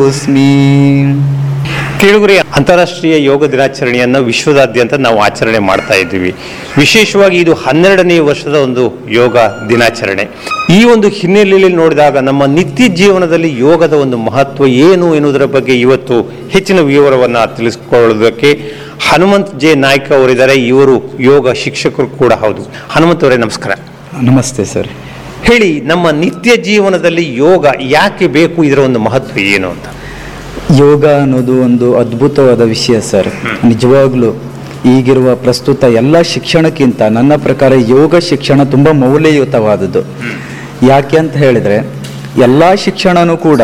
ಕೇಳುಗರೆ, ಅಂತಾರಾಷ್ಟ್ರೀಯ ಯೋಗ ದಿನಾಚರಣೆಯನ್ನು ವಿಶ್ವದಾದ್ಯಂತ ನಾವು ಆಚರಣೆ ಮಾಡ್ತಾ ಇದ್ದೀವಿ. ವಿಶೇಷವಾಗಿ ಇದು 12ನೇ ವರ್ಷದ ಒಂದು ಯೋಗ ದಿನಾಚರಣೆ. ಈ ಒಂದು ಹಿನ್ನೆಲೆಯಲ್ಲಿ ನೋಡಿದಾಗ ನಮ್ಮ ನಿತ್ಯ ಜೀವನದಲ್ಲಿ ಯೋಗದ ಒಂದು ಮಹತ್ವ ಏನು ಎನ್ನುವುದರ ಬಗ್ಗೆ ಇವತ್ತು ಹೆಚ್ಚಿನ ವಿವರವನ್ನು ತಿಳಿಸಿಕೊಳ್ಳೋದಕ್ಕೆ ಹನುಮಂತ್ ಜೆ ನಾಯ್ಕ ಅವರಿದ್ದಾರೆ. ಇವರು ಯೋಗ ಶಿಕ್ಷಕರು ಕೂಡ ಹೌದು. ಹನುಮಂತ್ ಅವರೇ, ನಮಸ್ಕಾರ. ನಮಸ್ತೆ ಸರ್. ಹೇಳಿ, ನಮ್ಮ ನಿತ್ಯ ಜೀವನದಲ್ಲಿ ಯೋಗ ಯಾಕೆ ಬೇಕು, ಇದರ ಒಂದು ಮಹತ್ವ ಏನು ಅಂತ? ಯೋಗ ಅನ್ನೋದು ಒಂದು ಅದ್ಭುತವಾದ ವಿಷಯ ಸರ್. ನಿಜವಾಗ್ಲೂ ಈಗಿರುವ ಪ್ರಸ್ತುತ ಎಲ್ಲ ಶಿಕ್ಷಣಕ್ಕಿಂತ ನನ್ನ ಪ್ರಕಾರ ಯೋಗ ಶಿಕ್ಷಣ ತುಂಬ ಮೌಲ್ಯಯುತವಾದದ್ದು. ಯಾಕೆ ಅಂತ ಹೇಳಿದರೆ, ಎಲ್ಲ ಶಿಕ್ಷಣನೂ ಕೂಡ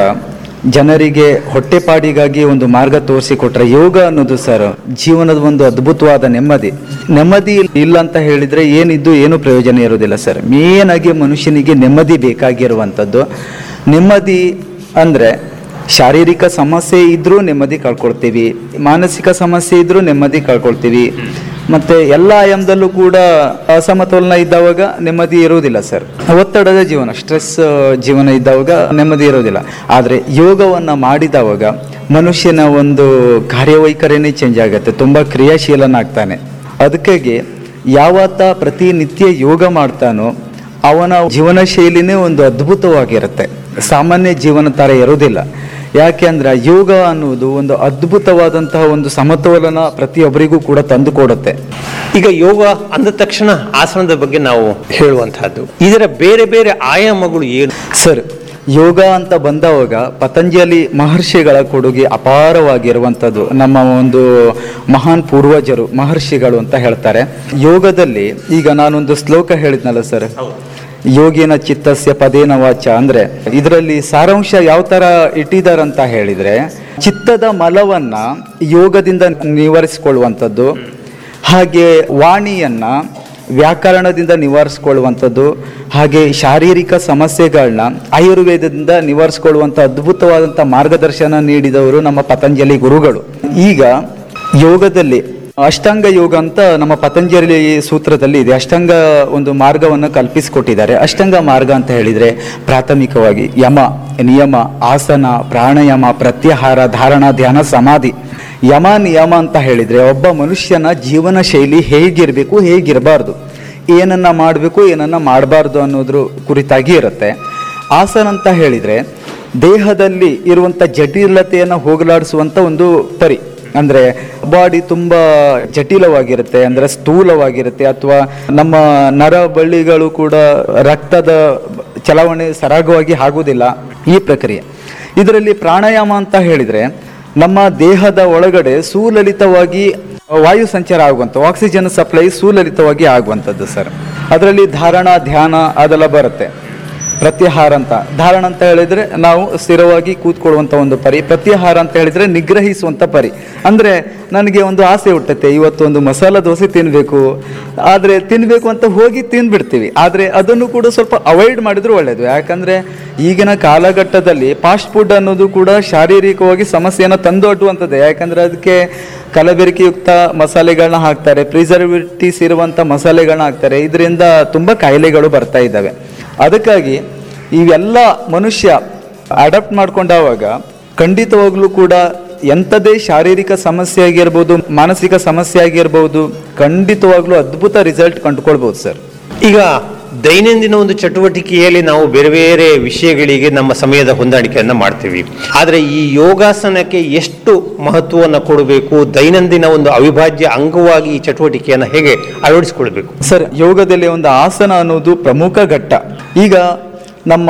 ಜನರಿಗೆ ಹೊಟ್ಟೆಪಾಡಿಗಾಗಿ ಒಂದು ಮಾರ್ಗ ತೋರಿಸಿಕೊಟ್ರೆ, ಯೋಗ ಅನ್ನೋದು ಸರ್ ಜೀವನದ ಒಂದು ಅದ್ಭುತವಾದ ನೆಮ್ಮದಿ ಇಲ್ಲ ಅಂತ ಹೇಳಿದರೆ ಏನಿದ್ದು ಏನು ಪ್ರಯೋಜನ ಇರೋದಿಲ್ಲ ಸರ್. ಮೇನ್ ಆಗಿ ಮನುಷ್ಯನಿಗೆ ನೆಮ್ಮದಿ ಬೇಕಾಗಿರುವಂಥದ್ದು. ನೆಮ್ಮದಿ ಅಂದರೆ ಶಾರೀರಿಕ ಸಮಸ್ಯೆ ಇದ್ರೂ ನೆಮ್ಮದಿ ಕಳ್ಕೊಳ್ತೀವಿ, ಮಾನಸಿಕ ಸಮಸ್ಯೆ ಇದ್ರೂ ನೆಮ್ಮದಿ ಕಳ್ಕೊಳ್ತೀವಿ, ಮತ್ತು ಎಲ್ಲ ಆಯಾಮದಲ್ಲೂ ಕೂಡ ಅಸಮತೋಲನ ಇದ್ದಾವಾಗ ನೆಮ್ಮದಿ ಇರುವುದಿಲ್ಲ ಸರ್. ಒತ್ತಡದ ಜೀವನ, ಸ್ಟ್ರೆಸ್ ಜೀವನ ಇದ್ದಾವಾಗ ನೆಮ್ಮದಿ ಇರೋದಿಲ್ಲ. ಆದರೆ ಯೋಗವನ್ನು ಮಾಡಿದವಾಗ ಮನುಷ್ಯನ ಒಂದು ಕಾರ್ಯವೈಖರಿನೇ ಚೇಂಜ್ ಆಗುತ್ತೆ, ತುಂಬ ಕ್ರಿಯಾಶೀಲನಾಗ್ತಾನೆ. ಅದಕ್ಕಾಗಿ ಯಾವತ್ತ ಪ್ರತಿನಿತ್ಯ ಯೋಗ ಮಾಡ್ತಾನೋ ಅವನ ಜೀವನ ಶೈಲಿನೇ ಒಂದು ಅದ್ಭುತವಾಗಿರುತ್ತೆ, ಸಾಮಾನ್ಯ ಜೀವನ ಥರ ಇರೋದಿಲ್ಲ. ಯಾಕೆ ಅಂದರೆ ಯೋಗ ಅನ್ನುವುದು ಒಂದು ಅದ್ಭುತವಾದಂತಹ ಒಂದು ಸಮತೋಲನ ಪ್ರತಿಯೊಬ್ಬರಿಗೂ ಕೂಡ ತಂದು ಕೊಡುತ್ತೆ. ಈಗ ಯೋಗ ಅಂದ ತಕ್ಷಣ ಆಸನದ ಬಗ್ಗೆ ನಾವು ಹೇಳುವಂತಹದ್ದು, ಇದರ ಬೇರೆ ಬೇರೆ ಆಯಾಮಗಳು ಏನು ಸರ್? ಯೋಗ ಅಂತ ಬಂದವಾಗ ಪತಂಜಲಿ ಮಹರ್ಷಿಗಳ ಕೊಡುಗೆ ಅಪಾರವಾಗಿರುವಂಥದ್ದು. ನಮ್ಮ ಒಂದು ಮಹಾನ್ ಪೂರ್ವಜರು ಮಹರ್ಷಿಗಳು ಅಂತ ಹೇಳ್ತಾರೆ. ಯೋಗದಲ್ಲಿ ಈಗ ನಾನೊಂದು ಶ್ಲೋಕ ಹೇಳಿದ್ನಲ್ಲ ಸರ್, ಯೋಗಿನ ಚಿತ್ತಸ್ಯ ಪದೇನ ವಾಚ, ಅಂದರೆ ಇದರಲ್ಲಿ ಸಾರಾಂಶ ಯಾವ ಥರ ಇಟ್ಟಿದ್ದಾರಂತ ಹೇಳಿದರೆ, ಚಿತ್ತದ ಮಲವನ್ನು ಯೋಗದಿಂದ ನಿವಾರಿಸಿಕೊಳ್ಳುವಂಥದ್ದು, ಹಾಗೆ ವಾಣಿಯನ್ನು ವ್ಯಾಕರಣದಿಂದ ನಿವಾರಿಸಿಕೊಳ್ಳುವಂಥದ್ದು, ಹಾಗೆ ಶಾರೀರಿಕ ಸಮಸ್ಯೆಗಳನ್ನ ಆಯುರ್ವೇದದಿಂದ ನಿವಾರಿಸಿಕೊಳ್ಳುವಂಥ ಅದ್ಭುತವಾದಂಥ ಮಾರ್ಗದರ್ಶನ ನೀಡಿದವರು ನಮ್ಮ ಪತಂಜಲಿ ಗುರುಗಳು. ಈಗ ಯೋಗದಲ್ಲಿ ಅಷ್ಟಾಂಗ ಯೋಗ ಅಂತ ನಮ್ಮ ಪತಂಜಲಿ ಸೂತ್ರದಲ್ಲಿ ಇದೆ. ಅಷ್ಟಾಂಗ ಒಂದು ಮಾರ್ಗವನ್ನು ಕಲ್ಪಿಸಿಕೊಟ್ಟಿದ್ದಾರೆ. ಅಷ್ಟಾಂಗ ಮಾರ್ಗ ಅಂತ ಹೇಳಿದರೆ ಪ್ರಾಥಮಿಕವಾಗಿ ಯಮ, ನಿಯಮ, ಆಸನ, ಪ್ರಾಣಾಯಾಮ, ಪ್ರತ್ಯಾಹಾರ, ಧಾರಣ, ಧ್ಯಾನ, ಸಮಾಧಿ. ಯಮ ನಿಯಮ ಅಂತ ಹೇಳಿದರೆ ಒಬ್ಬ ಮನುಷ್ಯನ ಜೀವನ ಶೈಲಿ ಹೇಗಿರಬೇಕು, ಹೇಗಿರಬಾರ್ದು, ಏನನ್ನು ಮಾಡಬೇಕು, ಏನನ್ನು ಮಾಡಬಾರ್ದು ಅನ್ನೋದ್ರ ಕುರಿತಾಗಿ ಇರುತ್ತೆ. ಆಸನ ಅಂತ ಹೇಳಿದರೆ ದೇಹದಲ್ಲಿ ಇರುವಂಥ ಜಟಿಲತೆಯನ್ನು ಹೋಗಲಾಡಿಸುವಂಥ ಒಂದು ಪರಿ. ಅಂದರೆ ಬಾಡಿ ತುಂಬ ಜಟಿಲವಾಗಿರುತ್ತೆ, ಅಂದರೆ ಸ್ಥೂಲವಾಗಿರುತ್ತೆ, ಅಥವಾ ನಮ್ಮ ನರ ಬಳ್ಳಿಗಳು ಕೂಡ ರಕ್ತದ ಚಲಾವಣೆ ಸರಾಗವಾಗಿ ಆಗುವುದಿಲ್ಲ, ಈ ಪ್ರಕ್ರಿಯೆ. ಇದರಲ್ಲಿ ಪ್ರಾಣಾಯಾಮ ಅಂತ ಹೇಳಿದರೆ ನಮ್ಮ ದೇಹದ ಒಳಗಡೆ ಸುಲಲಿತವಾಗಿ ವಾಯು ಸಂಚಾರ ಆಗುವಂಥ, ಆಕ್ಸಿಜನ್ ಸಪ್ಲೈ ಸುಲಲಿತವಾಗಿ ಆಗುವಂಥದ್ದು ಸರ್. ಅದರಲ್ಲಿ ಧಾರಣ, ಧ್ಯಾನ ಅದೆಲ್ಲ ಬರುತ್ತೆ. ಪ್ರತ್ಯಾಹಾರ ಅಂತ, ಧಾರಣ ಅಂತ ಹೇಳಿದರೆ ನಾವು ಸ್ಥಿರವಾಗಿ ಕೂತ್ಕೊಳ್ಳುವಂಥ ಒಂದು ಪರಿ. ಪ್ರತ್ಯಾಹಾರ ಅಂತ ಹೇಳಿದರೆ ನಿಗ್ರಹಿಸುವಂಥ ಪರಿ. ಅಂದರೆ ನನಗೆ ಒಂದು ಆಸೆ ಹುಟ್ಟುತ್ತೆ, ಇವತ್ತು ಒಂದು ಮಸಾಲ ದೋಸೆ ತಿನ್ನಬೇಕು, ಆದರೆ ತಿನ್ನಬೇಕು ಅಂತ ಹೋಗಿ ತಿಂದುಬಿಡ್ತೀವಿ. ಆದರೆ ಅದನ್ನು ಕೂಡ ಸ್ವಲ್ಪ ಅವಾಯ್ಡ್ ಮಾಡಿದರೂ ಒಳ್ಳೆಯದು. ಯಾಕಂದರೆ ಈಗಿನ ಕಾಲಘಟ್ಟದಲ್ಲಿ ಫಾಸ್ಟ್ ಫುಡ್ ಅನ್ನೋದು ಕೂಡ ಶಾರೀರಿಕವಾಗಿ ಸಮಸ್ಯೆಯನ್ನು ತಂದೊಡ್ಡುವಂಥದ್ದೇ. ಯಾಕಂದರೆ ಅದಕ್ಕೆ ಕಲಬೆರಕೆಯುಕ್ತ ಮಸಾಲೆಗಳನ್ನ ಹಾಕ್ತಾರೆ, ಪ್ರಿಸರ್ವೇಟಿವ್ಸ್ ಇರುವಂಥ ಮಸಾಲೆಗಳನ್ನ ಹಾಕ್ತಾರೆ. ಇದರಿಂದ ತುಂಬ ಕಾಯಿಲೆಗಳು ಬರ್ತಾ ಇದ್ದಾವೆ. ಅದಕ್ಕಾಗಿ ಇವೆಲ್ಲ ಮನುಷ್ಯ ಅಡಾಪ್ಟ್ ಮಾಡ್ಕೊಂಡಾಗ ಖಂಡಿತವಾಗ್ಲೂ ಕೂಡ ಎಂಥದೇ ಶಾರೀರಿಕ ಸಮಸ್ಯೆ ಆಗಿರ್ಬೋದು, ಮಾನಸಿಕ ಸಮಸ್ಯೆ ಆಗಿರ್ಬೋದು, ಖಂಡಿತವಾಗ್ಲೂ ಅದ್ಭುತ ರಿಸಲ್ಟ್ ಕಂಡುಕೊಳ್ಬೋದು ಸರ್. ಈಗ ದೈನಂದಿನ ಒಂದು ಚಟುವಟಿಕೆಯಲ್ಲಿ ನಾವು ಬೇರೆ ಬೇರೆ ವಿಷಯಗಳಿಗೆ ನಮ್ಮ ಸಮಯದ ಹೊಂದಾಣಿಕೆಯನ್ನು ಮಾಡ್ತೀವಿ. ಆದರೆ ಈ ಯೋಗಾಸನಕ್ಕೆ ಎಷ್ಟು ಮಹತ್ವವನ್ನು ಕೊಡಬೇಕು, ದೈನಂದಿನ ಒಂದು ಅವಿಭಾಜ್ಯ ಅಂಗವಾಗಿ ಈ ಚಟುವಟಿಕೆಯನ್ನು ಹೇಗೆ ಅಳವಡಿಸಿಕೊಳ್ಬೇಕು ಸರ್? ಯೋಗದಲ್ಲಿ ಒಂದು ಆಸನ ಅನ್ನೋದು ಪ್ರಮುಖ ಘಟ್ಟ. ಈಗ ನಮ್ಮ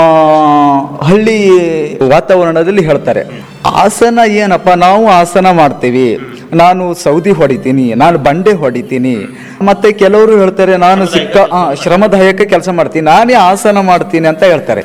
ಹಳ್ಳಿ ವಾತಾವರಣದಲ್ಲಿ ಹೇಳ್ತಾರೆ, ಆಸನ ಏನಪ್ಪ, ನಾವು ಆಸನ ಮಾಡ್ತೀವಿ, ನಾನು ಸೌದಿ ಹೊಡಿತೀನಿ, ನಾನು ಬಂಡೆ ಹೊಡಿತೀನಿ, ಮತ್ತೆ ಕೆಲವರು ಹೇಳ್ತಾರೆ ನಾನು ಶ್ರಮದಾಯಕ ಕೆಲಸ ಮಾಡ್ತೀನಿ, ನಾನೇ ಆಸನ ಮಾಡ್ತೀನಿ ಅಂತ ಹೇಳ್ತಾರೆ.